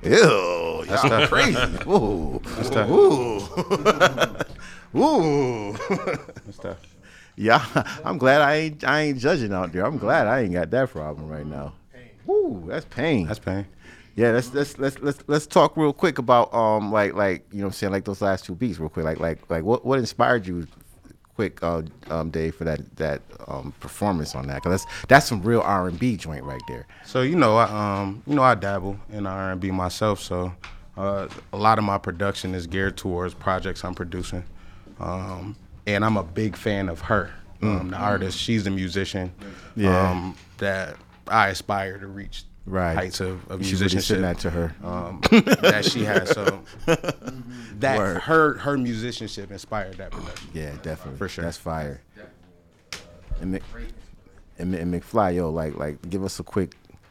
Ew, y'all crazy. Ooh. That's tough. Ooh. Ooh. That's tough. Yeah, I'm glad I ain't judging out there. I'm glad I ain't got that problem right now. Ooh, that's pain. That's pain. Yeah, let's talk real quick about like you know what I'm saying, like those last two beats real quick. Like what inspired you quick Dave, for that performance on that? Cuz that's some real R&B joint right there. So I dabble in R&B myself, so a lot of my production is geared towards projects I'm producing. And I'm a big fan of her, the artist. She's the musician that I aspire to reach heights of musicianship. Really sitting that to her. That she has. So that her musicianship inspired that production. Yeah, definitely. For sure. That's fire. And McFly, yo, like give us a quick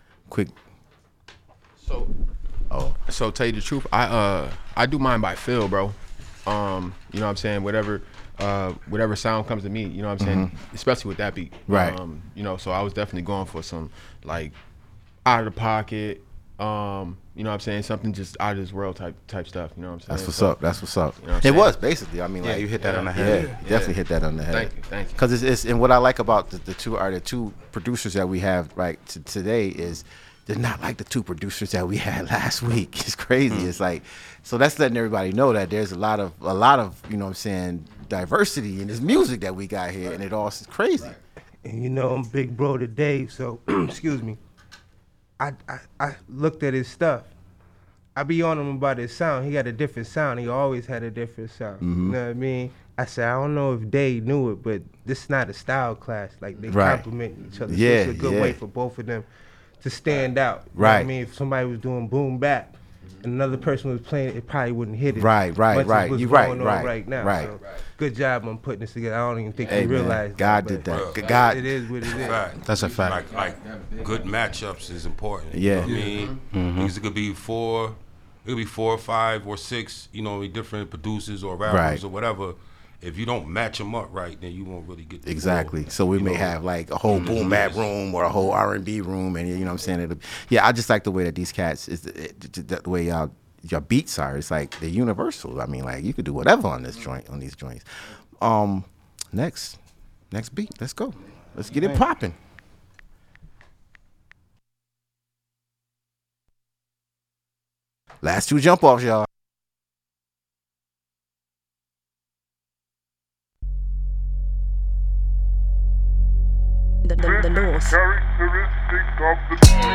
So tell you the truth, I do mine by feel, bro. You know what I'm saying? Whatever sound comes to me, you know what I'm saying? Especially with that beat. Right. You know, so I was definitely going for some like out of the pocket, you know what I'm saying? Something just out of this world type stuff, you know what I'm saying? That's what's up. That's what's up. You know what I'm It saying? was basically. I mean, Yeah, like you hit that on the head. Yeah, definitely hit that on the head. Thank you. Because it's and what I like about the two producers that we have right today is they're not like the two producers that we had last week. It's crazy. It's like, so that's letting everybody know that there's a lot of you know what I'm saying, diversity in this music that we got here, and it all is crazy. And you know, I'm big bro to Dave, so excuse me. I looked at his stuff. I be on him about his sound. He got a different sound. He always had a different sound. You know what I mean? I said, I don't know if Dave knew it, but this is not a style clash. Like, they complement each other. Yeah, so it's a good way for both of them to stand out. You know what I mean? If somebody was doing boom bap and another person was playing it probably wouldn't hit it. Right. You right now. Right. So, good job on putting this together. I don't even think Hey, you man, realized God that, did but that. God. it is what it is. Fact. That's a fact. Like good matchups is important. Yeah. You know what I mean? Because it could be four or five or six, you know, different producers or rappers or whatever. If you don't match them up right, then you won't really get the Exactly. floor, So we may have like a whole boom bap room or a whole R&B room, and you know what I'm saying. I just like the way that these cats is the way your beats are. It's like they're universal. I mean, like you could do whatever on these joints. Next beat. Let's go. Let's get it popping. Last two jump offs, y'all. The North. Characteristics of the